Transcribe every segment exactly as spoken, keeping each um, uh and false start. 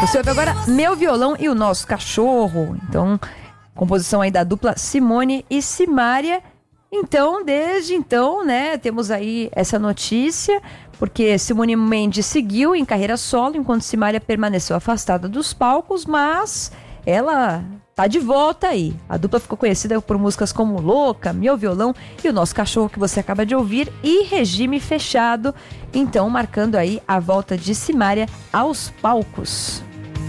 Você ouve agora Meu Violão e o Nosso Cachorro. Então, composição aí da dupla Simone e Simária. Então, desde então, né, temos aí essa notícia, porque Simone Mendes seguiu em carreira solo, enquanto Simária permaneceu afastada dos palcos, mas ela tá de volta aí. A dupla ficou conhecida por músicas como Louca, Meu Violão e o Nosso Cachorro, que você acaba de ouvir, e Regime Fechado, então marcando aí a volta de Simária aos palcos.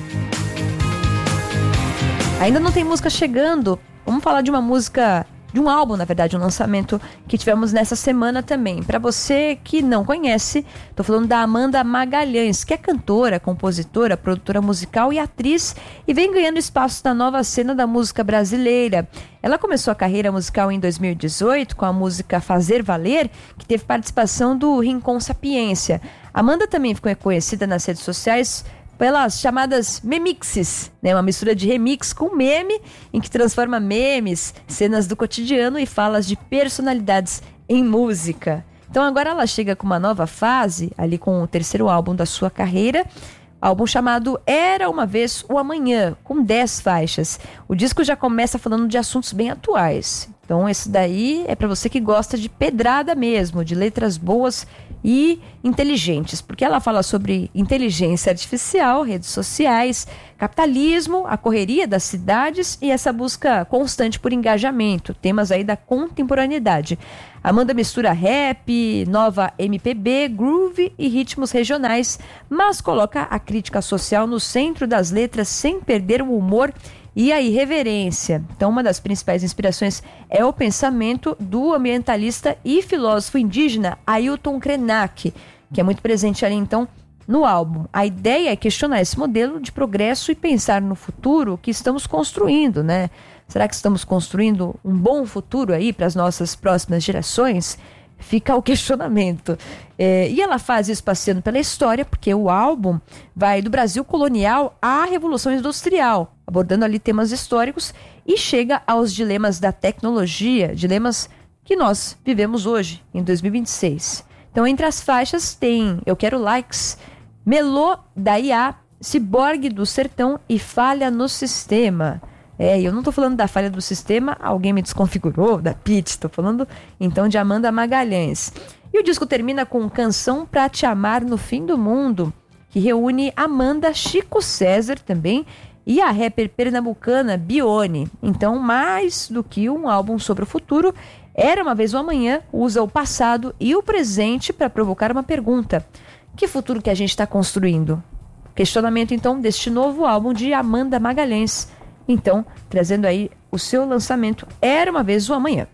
Ainda não tem música chegando, vamos falar de uma música, de um álbum, na verdade, um lançamento que tivemos nessa semana também. Para você que não conhece, tô falando da Amanda Magalhães, que é cantora, compositora, produtora musical e atriz, e vem ganhando espaço na nova cena da música brasileira. Ela começou a carreira musical em dois mil e dezoito com a música Fazer Valer, que teve participação do Rincon Sapiência. Amanda também ficou conhecida nas redes sociais pelas chamadas memixes, né? Uma mistura de remix com meme, em que transforma memes, cenas do cotidiano e falas de personalidades em música. Então agora ela chega com uma nova fase, ali com o terceiro álbum da sua carreira, álbum chamado Era Uma Vez o Amanhã, com dez faixas. O disco já começa falando de assuntos bem atuais. Então esse daí é para você que gosta de pedrada mesmo, de letras boas e inteligentes, porque ela fala sobre inteligência artificial, redes sociais, capitalismo, a correria das cidades e essa busca constante por engajamento, temas aí da contemporaneidade. Amanda mistura rap, nova M P B, groove e ritmos regionais, mas coloca a crítica social no centro das letras sem perder o humor e a irreverência. Então, uma das principais inspirações é o pensamento do ambientalista e filósofo indígena Ailton Krenak, que é muito presente ali, então, no álbum. A ideia é questionar esse modelo de progresso e pensar no futuro que estamos construindo, né? Será que estamos construindo um bom futuro aí para as nossas próximas gerações? Fica o questionamento. É, e ela faz isso passeando pela história, porque o álbum vai do Brasil colonial à Revolução Industrial, abordando ali temas históricos, e chega aos dilemas da tecnologia, dilemas que nós vivemos hoje, em dois mil e vinte e seis. Então, entre as faixas tem Eu Quero Likes, Melô da I A, Ciborgue do Sertão e Falha no Sistema. É, eu não tô falando da falha do sistema, alguém me desconfigurou, da Pitty, tô falando então de Amanda Magalhães. E o disco termina com Canção Pra Te Amar no Fim do Mundo, que reúne Amanda, Chico César também e a rapper pernambucana Bione. Então, mais do que um álbum sobre o futuro, Era Uma Vez o Amanhã usa o passado e o presente para provocar uma pergunta: que futuro que a gente está construindo? Questionamento então deste novo álbum de Amanda Magalhães. Então, trazendo aí o seu lançamento Era Uma Vez o Amanhã.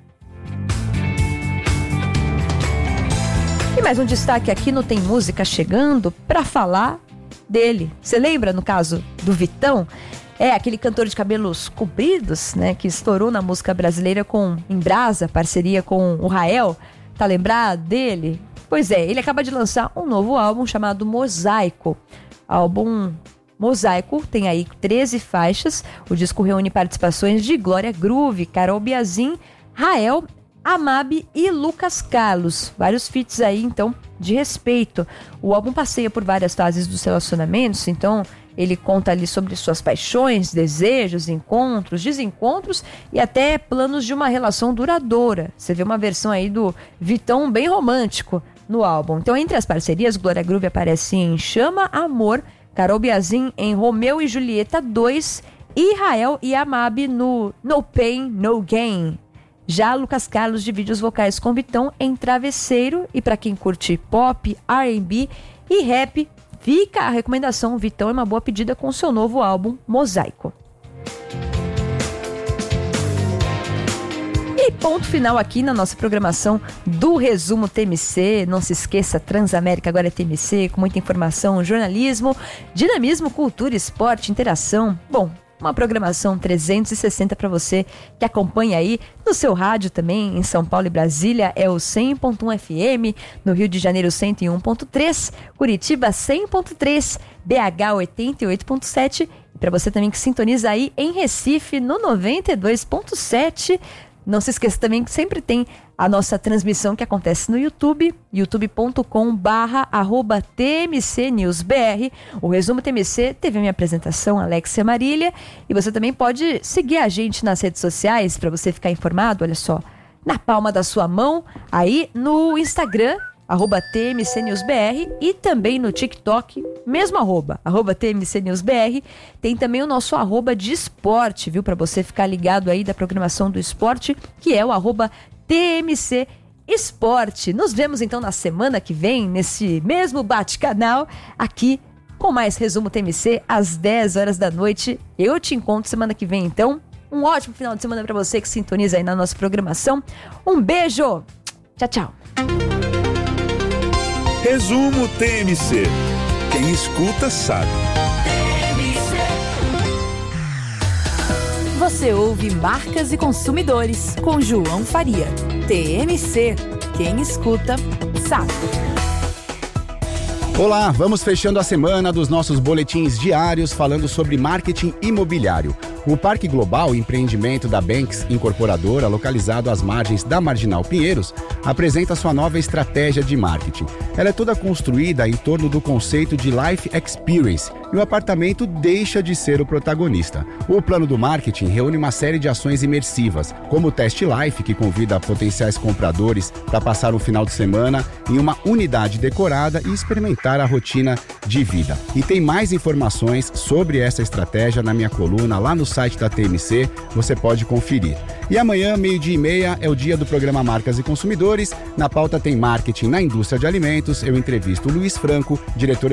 E mais um destaque aqui no Tem Música Chegando para falar dele. Você lembra, no caso, do Vitão? É aquele cantor de cabelos compridos, né, que estourou na música brasileira com Embrasa, parceria com o Rael. Tá lembrado dele? Pois é, ele acaba de lançar um novo álbum chamado Mosaico. Álbum Mosaico tem aí treze faixas. O disco reúne participações de Glória Groove, Carol Biazin, Rael, Amabe e Lucas Carlos. Vários feats aí, então, de respeito. O álbum passeia por várias fases dos relacionamentos, então ele conta ali sobre suas paixões, desejos, encontros, desencontros e até planos de uma relação duradoura. Você vê uma versão aí do Vitão bem romântico no álbum. Então, entre as parcerias, Glória Groove aparece em Chama Amor, Carol Biazin em Romeu e Julieta dois e Rael e Amabe no No Pain, No Gain. Já Lucas Carlos divide os vocais com Vitão em Travesseiro, e para quem curte pop, R and B e rap, fica a recomendação. Vitão é uma boa pedida com seu novo álbum Mosaico. E ponto final aqui na nossa programação do Resumo T M C. Não se esqueça, Transamérica agora é T M C, com muita informação, jornalismo, dinamismo, cultura, esporte, interação. Bom, uma programação trezentos e sessenta para você que acompanha aí no seu rádio também, em São Paulo e Brasília é o cem ponto um F M, no Rio de Janeiro cento e um ponto três, Curitiba cem ponto três, B H oitenta e oito ponto sete, e para você também que sintoniza aí em Recife no noventa e dois ponto sete, Não se esqueça também que sempre tem a nossa transmissão que acontece no YouTube, youtube ponto com barra arroba T M C News B R. O Resumo T M C teve a minha apresentação, Alexia Marília. E você também pode seguir a gente nas redes sociais para você ficar informado, olha só, na palma da sua mão, aí no Instagram, arroba T M C News B R, e também no TikTok, mesmo arroba, arroba T M C News B R. Tem também o nosso arroba de esporte, viu? Para você ficar ligado aí da programação do esporte, que é o arroba T M C Esporte. Nos vemos então na semana que vem, nesse mesmo bate-canal, aqui com mais Resumo T M C, às dez horas da noite. Eu te encontro semana que vem, então. Um ótimo final de semana para você que sintoniza aí na nossa programação. Um beijo! Tchau, tchau! Resumo T M C. Quem escuta sabe. Você ouve Marcas e Consumidores com João Faria. T M C. Quem escuta sabe. Olá, vamos fechando a semana dos nossos boletins diários falando sobre marketing imobiliário. O Parque Global Empreendimento da Banks Incorporadora, localizado às margens da Marginal Pinheiros, apresenta sua nova estratégia de marketing. Ela é toda construída em torno do conceito de Life Experience e o apartamento deixa de ser o protagonista. O plano do marketing reúne uma série de ações imersivas, como o Test Life, que convida potenciais compradores para passar um final de semana em uma unidade decorada e experimentar a rotina de vida. E tem mais informações sobre essa estratégia na minha coluna lá no site da T M C, você pode conferir. E amanhã, meio-dia e meia, é o dia do programa Marcas e Consumidores. Na pauta tem marketing na indústria de alimentos. Eu entrevisto o Luiz Franco, diretor